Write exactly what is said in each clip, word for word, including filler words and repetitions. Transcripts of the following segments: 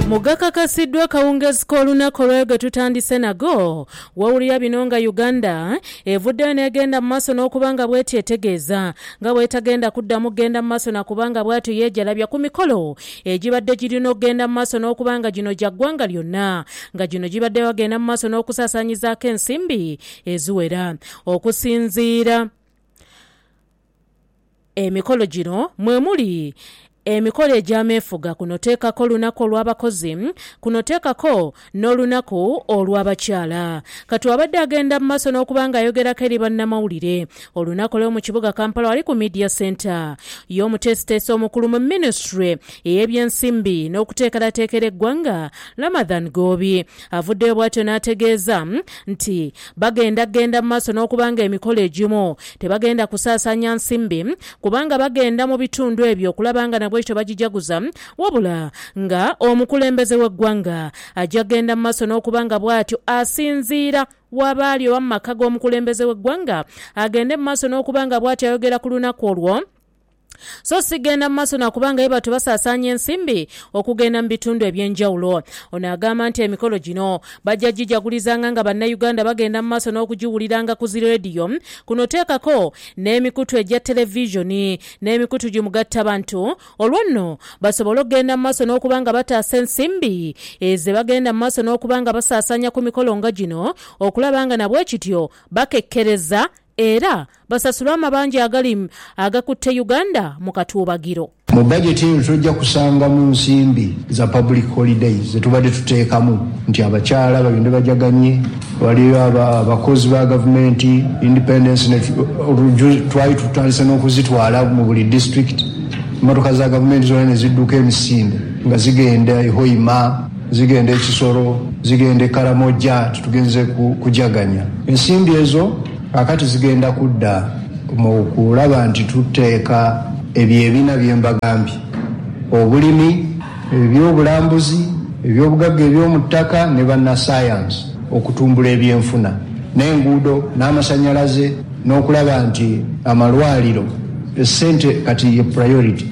Mugakakassiddwa kawungezi k'olunaku olw'egwe tutandise nago wawulira bino nga Uganda evuddeyo n'egenda mu maaso n'okubanga bw'eti etegeeza nga bw'etagenda kuddamu genda mu maaso nakubanga bw'atyo yeejalabya ku mikolo egibadde girina okugenda mu maaso n'okubanga gino gya ggwanga lyonna nga gino gibadde bagenda mu maaso n'okusaasaanyizaako ensimbi eziwera okusinziira emikolo gino mwe muli emikolo egy'ameefuga kuno teekako olunaku olw'abakozi kuno teekako n'olunaku olw'abakyala kati wabadde agenda mu maaso n'okubanga ayogerako eri bannamawulire olunaku lwe mu kibuga Kampala wali ku media center y'omuteesiteesi omukulu mu ministry ey'ebyensimbi n'okuteekerateekera eggwanga Ramadhan Gobi avuddeyo bw'atyo n'ategeeza nti bagenda genda mu maaso n'okubanga emikolo egimu tebagenda kusaasaanya nsimbi kubanga bagenda mu bitundu ebyo okulabanga nabwe ekyo bagijaguza wabula nga omukulembeze w'eggwanga ajja genda mu maaso n'okubanga bw'atyo asinziira w'abaali oba mu maka g'omukulembeze w'eggwanga agende mu maaso n'okubanga bw'atyo ayogera ku lunaku olwo so sigenda mu maaso nakubanga ye batu basaasaanya ensimbi okugenda mu bitundu ebyenjawulo ono agamba nti emikolo gino bajja gijagulizanga nga bannayuganda bagenda mu maaso n'okugiwuliranga ku zi rediyo kuno teekako n'emikutu egya televisioni n'emikutu gimugattabantu olwo nno basobole okugenda mu maaso n'okubanga bataasa ensimbi eze bagenda mu maaso n'okubanga basaasaanya ku mikolo nga gino okulabanga nabwe kityo bakekkereza era basasulwa amabanja agali agakutte Uganda mu katuubagiro. Mu budget eyo tujja kusanga mu nsimbi za public holidays zetubadde tuteekamu nti abakyala bagende bajaganye waliyo abakozi ba gavumenti independence twali tutandise n'okuzitwala mu buli district emmotoka za gavumenti zonna ne zidduka emisinde nga zigenda e Hoima zigenda e Kisoro zigenda e Karamoja tugenze kujaganya ensimbi ezo akati zigenda kudda mu kulaba nti tuteeka ebyebina byembagambye obulimi ebyobulambuzi ebyobugagga eby'omu ttaka ne bannasayansi okutumbula ebyenfuna n'enguudo n'amasanyalaze n'okulaba nti amalwaliro essente kati ye priority.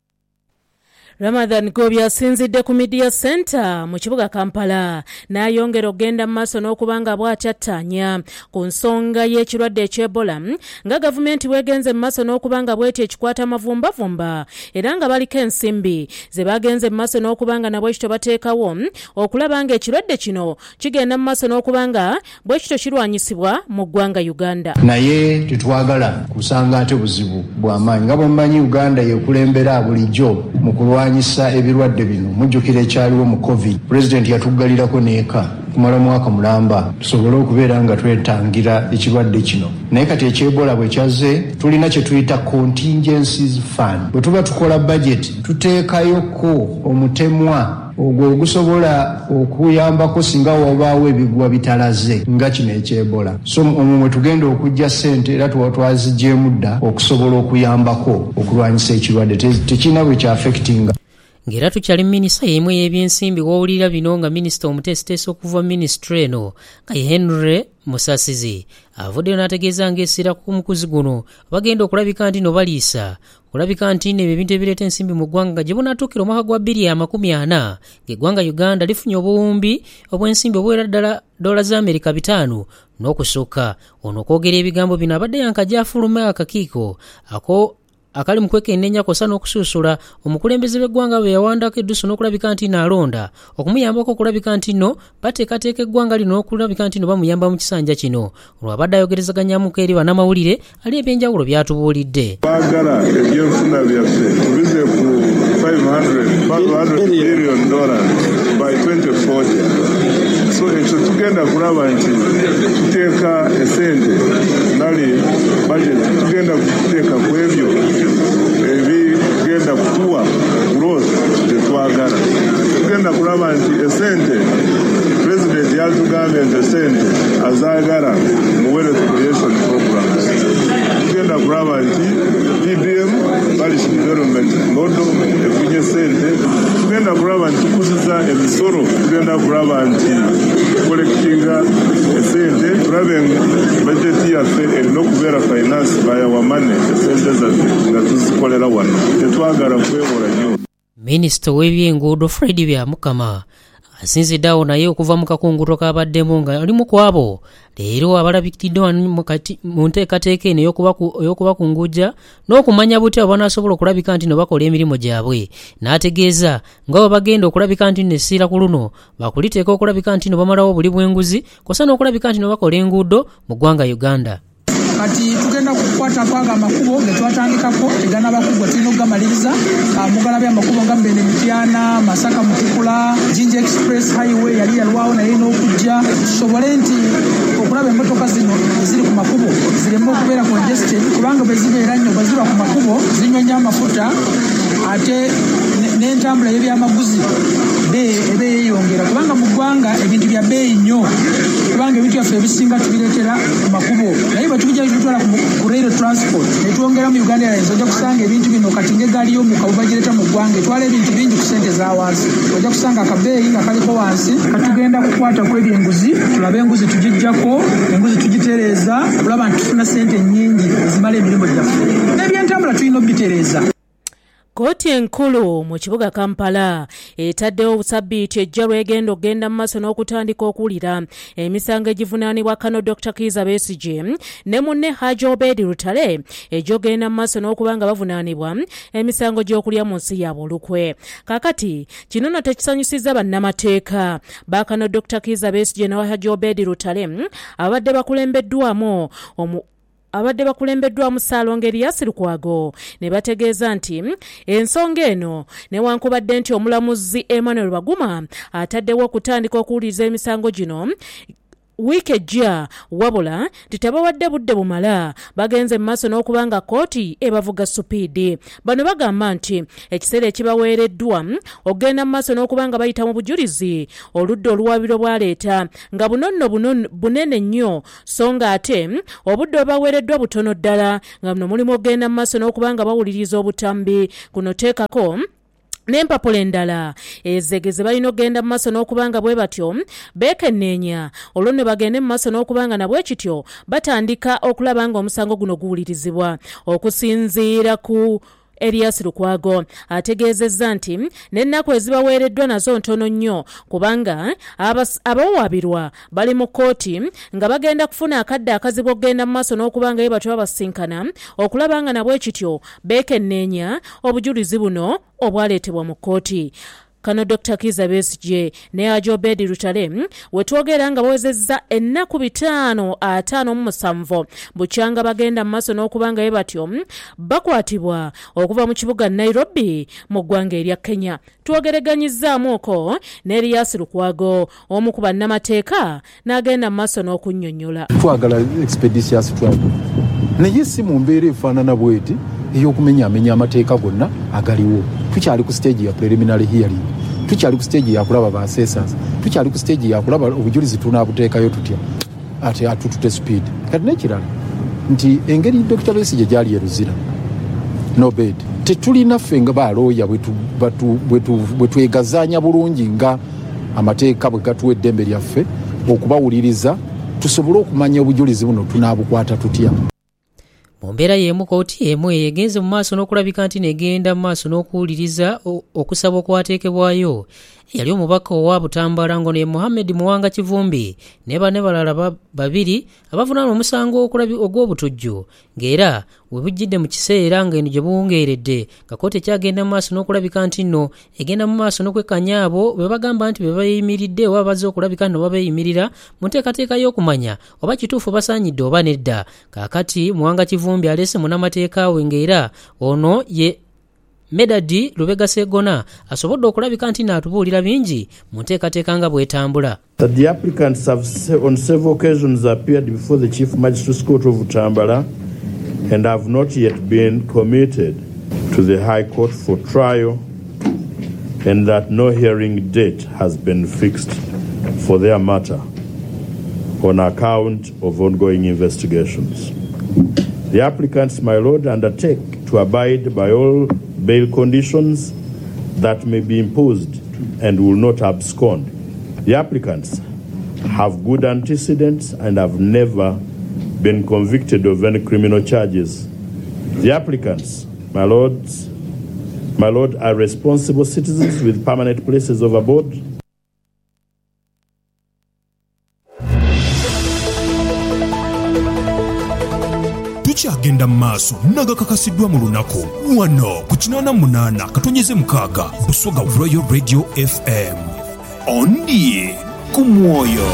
Ramadhan Gobi asinzidde ku media center mu kibuga Kampala n'ayongera okugenda mu maaso n'okubanga bw'akyattaanya ku nsonga y'ekirwadde eky'Ebola nga gavumenti bwegenze mu maaso n'okubanga bw'eti ekikwata amavumbavumba era nga baliko ensimbi ze bagenze mu maaso n'okubanga nabwe kityo bateekawo okulaba nga ekirwadde kino kigenda mu maaso n'okubanga bwe kityo kirwanyisibwa mu ggwanga Uganda. Naye tetwagala kusanga ate buzibu bw'amaanyi nga bw'omanyi Uganda yekulembera bulijjo mu kulwanyisa ebirwadde bino mujjukira ekyaliwo mu covid president yatuggalirako neeka kumala mwaka mulamba tusobole okubeera nga twetangira ekirwadde kino naye kati ekyebola bwe kyaze tulina kye tuyita contingencies fund bwe tuba tukola budget tuteekayoko omutemwa ogwo ogusobola okuyambako singa wabaawo ebigwa bitalaze nga kino ekyebola so omwo mwe tugenda okujja ssente era tuba twazigyemu dda okusobola okuyambako okulwanyisa ekirwadde tekirina bwe kya affectinga. Ngera tukyali minisita y'emu y'ebyensimbi wawulira bino nga minisita omuteesiteesi okuva minisitule eno nga ye Henry Musasizi avuddeyo n'ategeeza ng'essira ku mukuzi guno bagenda okulabika nti no baliisa okulabika nti nno ebintu ebireeta ensimbi mu ggwanga gye bunaatuukira omwaka gwa bbiri amakumi ana ng'eggwanga Uganda lifunye obuwumbi obw'ensimbi obuwera ddala dola za Amerika bitaano n'okusooka ono okwogera ebigambo bino abadde yankajja afuluma akakiiko ako akali mu kwekenneenya kw'ossa n'okusuusula omukulembeze b'eggwanga bwe yawandako eddusu n'okulabika nti n'alonda okumuyambako okulabika nti nno bateekateeka eggwanga lino n'okulabika nti nno bamuyamba mu kisanja kino olwo abadde ayogerezaganyaamuko eri bannamawulire ali ebyenjawulo byatubuulidde. Baagala ebyenfuna byaffe tubize ku five hundred billion dollars by twenty forty so ekyo tugenda kulaba nti tuteeka esente nali budget tugenda kuteeka ku ebyo ebigenda kutuwa growth tetwagala tugenda kulaba nti esente president yatugambye nti esente azaagala mu wealth creation programs tugenda kulaba nti P D M parish development model efunye sente tugenda kulaba nti tukuziza emisoro tugenda kulaba nti collectinga esente tulabe budget yaffe erina okubeera finance by our money esente zaffe nga tuzikolera wano tetwagala kwewola nnyo. Minisita w'ebyenguudo Fred Byamukama asinziddeawo naye okuva mu kakunguto k'abaddemu nga ali mu kwabo leero abalabikiddwa mu nteekateeka eno ey'okubakungujja n'okumanya buti abo banaasobola okulabika nti no bakola emirimu gyabwe. N'ategeeza nga bwe bagenda okulabika nti no essira ku luno bakuliteeka okulabika nti no bamalawo buli bw'enguzi kw'ossa n'okulabika nti no bakola enguudo mu ggwanga Uganda. Kati tugenda kukwata kwaga amakubo ge twatandikako tegana bakubwa tulina okugamaliriza mugalabe amakubo nga Mbende Mityana, Masaka Mutukula, Jinja Express Highway yali yalwawo naye n'okujja tusobole nti okulaba emmotoka zino eziri ku makubo zireme okubeera congested kubanga bwe zibeera nnyo bwe ziba ku makubo zinyonya amafuta ate n'entambula y'ebyamaguzi eba yeeyongera kubanga mu ggwanga ebintu bya bbeeyi nnyo kubanga ebintu byaffe ebisinga tubireetera ku makubo naye bwe tubijja bitutwala ku rail transport netwongera mu Uganda Airlines ojja kusanga ebintu bino kati ng'eggaali y'omukka bwe bagireeta mu ggwanga etwala ebintu bingi ku ssente za wansi ojja kusanga akabeeyi nga kaliko wansi katugenda kukwata ku ebyenguzi tulabe enguzi tugijjako enguzi tugitereeza kulaba nti tufuna ssente nnyingi ezimala emirimu gyaffe n'ebyentambula tulina obitereeza. Kooti enkulu mu kibuga Kampala etaddewo obusabbiiti ejja lw'egenda okugenda mu maaso n'okutandika okuwulira emisango egivunaanibwa Kano Doctor Kizza Besigye ne munne Hajji Obedi Lutale egy'ogenda mu maaso n'okuba nga bavunaanibwa emisango gy'okulya mu nsi yaabwe olukwe. Kaakati kino nno tekisanyusizza bannamateeka ba Kano Doctor Kizza Besigye ne Hajji Obedi Lutale abadde bakulembeddwamu omu abadde bakulembeddwamu Ssaalongo Erias Lukwago ne bategeeza nti ensonga eno newankubadde nti omulamuzi Emmanuel Baguma ataddewo okutandika okuwuliriza emisango gino wiiki ejja wabula titabawadde budde bumala bagenze mu maaso n'okuba nga kooti ebavuga supiidi. Bano bagamba nti ekiseera ekibaweereddwa okugenda mu maaso n'okuba nga bayita mu bujulizi oludda oluwabiro bwaleeta nga bunono bunene nnyo so nga ate obudde obaweereddwa butono ddala nga buno mulimu okugenda mu maaso n'okuba nga bawuliriza obutambi kuno teekako n'empapula endala ezegeze balina okugenda mu maaso n'okubanga bwe batyo beekenneenya olwo ne bagende mu maaso n'okubanga nabwe kityo batandika okulaba nga omusango guno guwulirizibwa. Okusinziira ku Erias Lukwago ategeezezza nti n'ennaku ezibaweereddwa nazo ntono nnyo kubanga abawabirwa bali mu kooti nga bagenda kufuna akadde akazibu okugenda mu maaso n'okubanga ye batyo babasinkana okulaba nga nabwe kityo beekenneenya obujulizi buno obwaleetebwa mu kooti. Kano Doctor Kizza Besigye ne Hajji Obedi Lutale wetwogera nga bawezezza ennaku bitaano ataano mu musanvu bukyanga bagenda mu maaso n'okubanga ye batyo bakwatibwa okuva mu kibuga Nairobi mu ggwanga erya Kenya. Twogereganyizzaamu okwo ne Erias Lukwago omu ku bannamateeka n'agenda mu maaso n'okunnyonnyola. Twagala expeditious travel naye si mu mbeera efaanana bweti ey'okumenyaamenya amateeka gonna agaliwo. Tukyali ku stage ya preliminary hearing, tukyali ku stage ya kulaba ba assessors, tukyali ku stage ya kulaba obujulizi tunaabuteekayo tutya ate atutute speed. Kati nekirala nti engeri Doctor Besigye gyali eruzira no bed tetulina ffe nga balooya bwe twegazaanya bulungi nga amateeka bwe gatuwa eddembe lyaffe okubawuliriza tusobole okumanya obujulizi buno tunaabukwata tutya. Mu mbeera y'emu kooti emu eyegenze mu maaso n'okulabika nti negenda mu maaso n'okuwuliriza okusaba okwateekebwayo yali omubaka owa Butambala ngono ye Mohamed Muwanga Kivumbi ne bane balala babiri abavunaana omusango ogw'obutujju ng'era we bujjidde mu kiseera ng'eno gye buwungeeredde nga kooti ekyagenda mu maaso n'okulabika nti nno egenda mu maaso n'okwekanya abo bwe bagamba nti be bayimiridde oba bazze okulabika nno babeeyimirira mu nteekateeka y'okumanya oba kituufu basaanyidde oba nedda. Kaakati Muwanga Kivumbi aleese munnamateeka we ng'era ono ye Medadi Lubega Segona asobodde okulabika nti n'atubuulira bingi mu nteekateeka nga bw'etambula. The applicants have on several occasions appeared before the Chief Magistrates Court of Butambala and have not yet been committed to the High Court for trial, and that no hearing date has been fixed for their matter on account of ongoing investigations. The applicants, my lord, undertake to abide by all bail conditions that may be imposed and will not abscond. The applicants have good antecedents and have never been convicted of any criminal charges. The applicants, my lords, my Lord, are responsible citizens with permanent places of abode. Tukyagenda maaso nagakakasidwa mu lunaku wano ku kinaana munaana katonyeze mukaaga Busoga Royal Radio F M ondi ku mwoyo.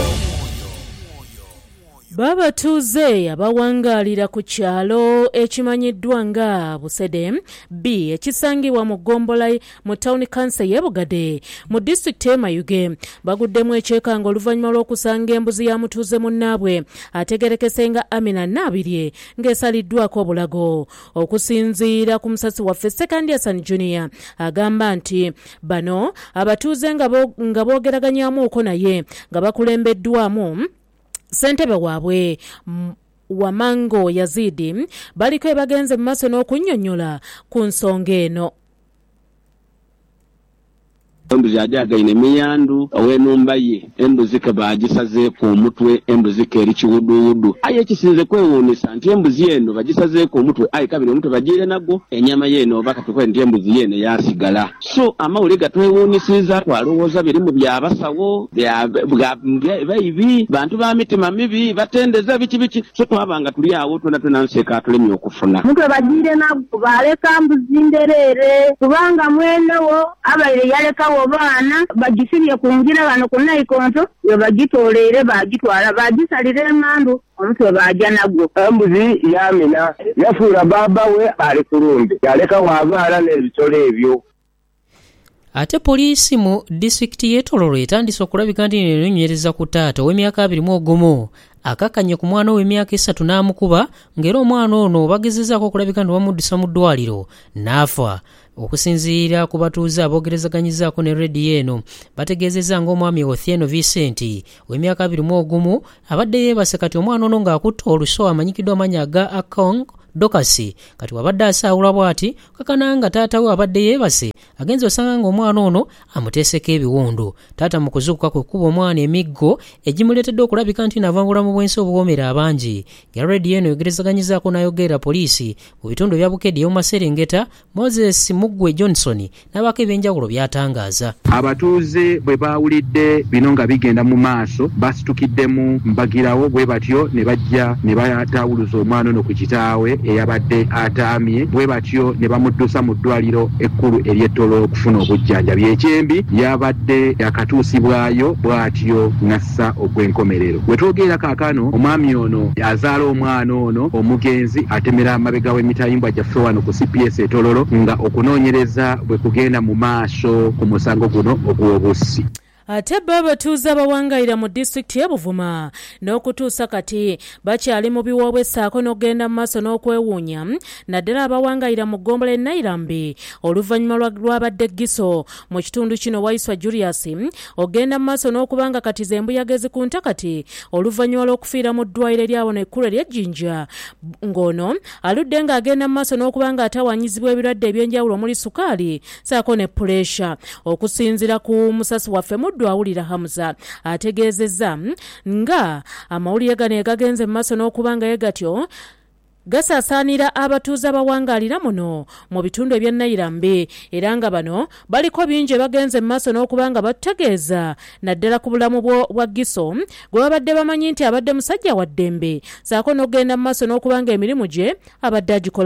Babatuuze abawangaalira ku kyalo ekimanyiddwa nga Busede B ekisangibwa mu Gombola mu Town Council y'e Bugadde mu disitulikiti y'e Mayuge baguddemu ekyekanga oluvannyuma lw'okusanga embuzi ya mutuuze munnaabwe ategerekese nga Amina Naabirye ng'esaliddwako obulago. Okusinziira ku musasi waffe Second Hassan Junior agamba nti bano abatuuze nga boogeraganyamuuko naye nga bakulembeddwamu Ssentebe waabwe Wamango Yazidi baliko bagenze mu maaso n'okunnyonnyola ku nsonga eno. Embuzi ajagaine miyandu awenumba ye embuzi ke bagisaze ku mutwe embuzi ke eri kiwuduwudu aye kisinze kwewuunisa nti embuzi eno bagisaze ku mutwe aye kabiri omutwe bagiire nagwo enyama yeno bakatukwe nti embuzi yene yasigala. So amawulire gatwewuunisiza twalowooza biri mu byabasawo baibi bantu ba mitima mibi batendeza biki biki so twabanga tuli awo twena twena nseka atulemye okufuna mutwe bagiire nagwo baleka mbuzi nderere kubanga mwenewo abaire yalekawo baana bagisibye ku ngira bano ku naikonto yo bagitoleere bagitwala bagisalira emandu omutwe bajja nagwo. Embuzi yamina yafuura baba we ali kulumbe yaleka waabaala n'ebitole ebyo. Ate poliisi mu disitulikiti y'e Tororo etandise okulabika nti enonyereza ku taata ow'emyaka abiri mu ogumu akakanye ku mwana w'emyaka esatu n'amukuba ng'era omwana ono bagezezaako okulabika nti bamuddisa mu ddwaliro n'afa. Okusinziira ku batuuze aboogerezaganyizaako ne rediyo eno bategeezezza ng'omwami Othieno Vincent w'emyaka abiri mu ogumu abadde yeebase kati omwana ono ng'akutta oluso amanyikiddwa amannya aga Akong Dokasi kati wabadde asaawula bw'ati kakana nga taata we abadde yeebase agenze osanga ng'omwana ono amuteeseko ebiwundu. Taata mu kuzuukuka kwe kuba omwana emiggo egimuleetedde okulabika nti navangula mu bwensi obuwoomera abangi. Nga rediyo eno yogerezaganyizaako n'ayogera poliisi mu bitundu bya Bukedde y'omu Maserengeta Moses Muggwe Johnson n'abaako ebyenjawulo by'atangaaza. Abatuuze bwe baawulidde bino nga bigenda mu maaso basitukiddemu mbagirawo bwe batyo ne bajja ne batawuluza omwana ono ku kitaawe eyabadde ataamye bwe batyo ne bamuddusa mu ddwaliro ekkulu ery'Ettolo okufuna obujjanjabi. Ekyembi yabadde yakatuusibwayo bw'atyo n'assa ogw'enkomerero. We twogera kaakano omwami ono azaala omwana ono omugenzi atemera amabega w'emitayimbwa gyaffe wano ku C P S Etololo nga okunoonyereza bwe kugenda mu maaso ku musango guno ogw'obussi. Ate babatuuze abawangayira mu disitulikiti y'e Buvuma n'okutuusa kati bakyali mu biwoobwe ssaako n'ogenda mu maaso n'okwewuunya naddala abawangayira mu Gombola e Nairambi oluvannyuma lwabadde Giso mu kitundu kino Waiswa Julius ogenda mu maaso n'okubanga kati z'embuyaga ezikunta kati oluvannyuma lw'okufiira mu ddwaliro eryawano ekkulu ery'Ejjinja ng'ono aludde ng'agenda mu maaso n'okubanga atawanyizibwa ebirwadde ebyenjawulo omuli sukaali ssaako ne puleesha. Okusinziira ku musasi waffe mu awulira Hamza ategeezezza nga amawulire gano gagenze mu maaso n'okubanga ye gatyo gasaasaanira abatuuze abawangaalira muno mu bitundu ebya Nairambi era nga bano baliko bingi bagenze mu maaso n'okubanga bategeeza naddala ku bulamu bwa Giso gwe babadde bamanyi nti abadde musajja wa ddembe ssaako n'ogenda mu maaso n'okubanga emirimu gye abadde agikola